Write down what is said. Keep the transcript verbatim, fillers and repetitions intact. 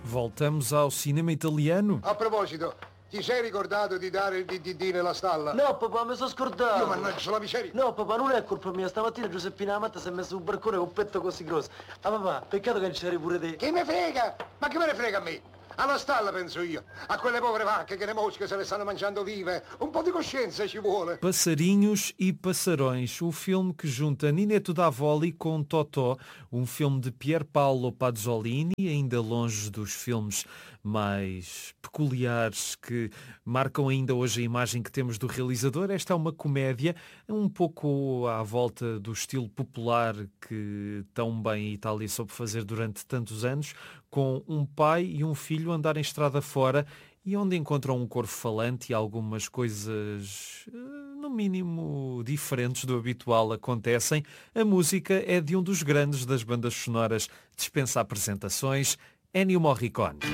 Voltamos ao cinema italiano. A proposito, ti sei ricordato di dare il D D D nella stalla? No papà, mi sono scordato. Io mannaggia la miseria. No papà, non è colpa mia, stamattina Giuseppina Amatta si è messo sul barcone con un petto così grosso. Ah papà, peccato che non c'eri pure te. Che me frega? Ma che me ne frega a me? Alla stalla penso io, a quelle povere vacche che le mosche se le stanno mangiando vive. Un po' di coscienza ci vuole. Passarinhos e Passarões, o filme que junta Ninetto Davoli com Totò, um filme de Pier Paolo Pasolini, ainda longe dos filmes mais peculiares que marcam ainda hoje a imagem que temos do realizador. Esta é uma comédia um pouco à volta do estilo popular que tão bem a Itália soube fazer durante tantos anos, com um pai e um filho andarem estrada fora e onde encontram um corvo falante e algumas coisas, no mínimo, diferentes do habitual acontecem. A música é de um dos grandes das bandas sonoras, dispensa apresentações, Ennio Morricone.